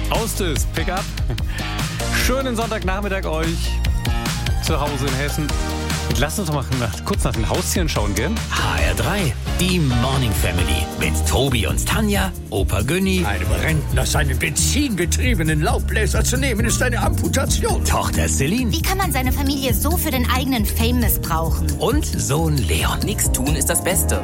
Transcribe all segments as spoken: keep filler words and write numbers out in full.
Austes, Pickup. Schönen Sonntagnachmittag euch zu Hause in Hessen. Und lasst uns doch mal nach, kurz nach den Haustieren schauen, gell? H R drei, die Morning Family mit Tobi und Tanja, Opa Günni. Einem Rentner seinen benzinbetriebenen Laubbläser zu nehmen, ist eine Amputation. Tochter Celine. Wie kann man seine Familie so für den eigenen Fame missbrauchen? Und Sohn Leon. Nichts tun ist das Beste.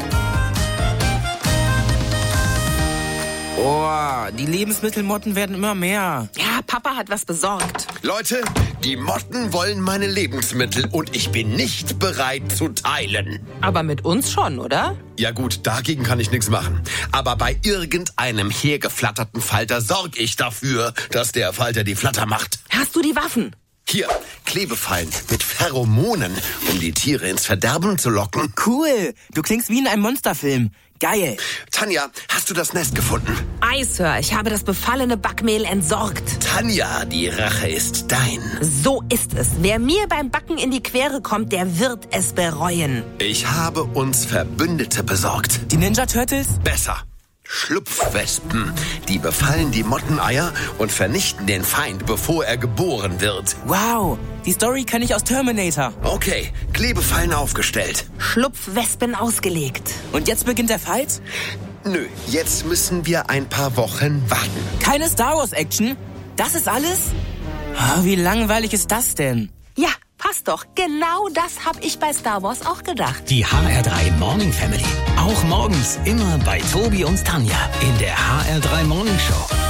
Oh, die Lebensmittelmotten werden immer mehr. Ja, Papa hat was besorgt. Leute, die Motten wollen meine Lebensmittel und ich bin nicht bereit zu teilen. Aber mit uns schon, oder? Ja gut, dagegen kann ich nichts machen. Aber bei irgendeinem hergeflatterten Falter sorge ich dafür, dass der Falter die Flatter macht. Hast du die Waffen? Hier, Klebefallen mit Pheromonen, um die Tiere ins Verderben zu locken. Cool, du klingst wie in einem Monsterfilm. Geil. Tanja, hast du das Nest gefunden? Ei, Sir, ich habe das befallene Backmehl entsorgt. Tanja, die Rache ist dein. So ist es. Wer mir beim Backen in die Quere kommt, der wird es bereuen. Ich habe uns Verbündete besorgt. Die Ninja Turtles? Besser. Schlupfwespen. Die befallen die Motteneier und vernichten den Feind, bevor er geboren wird. Wow, die Story kenne ich aus Terminator. Okay, Klebefallen aufgestellt. Schlupfwespen ausgelegt. Und jetzt beginnt der Fight? Nö, jetzt müssen wir ein paar Wochen warten. Keine Star Wars Action? Das ist alles? Oh, wie langweilig ist das denn? Ja, passt doch. Genau das habe ich bei Star Wars auch gedacht. Die H R drei Morning Family. Auch morgens immer bei Tobi und Tanja in der H R drei Morning Show.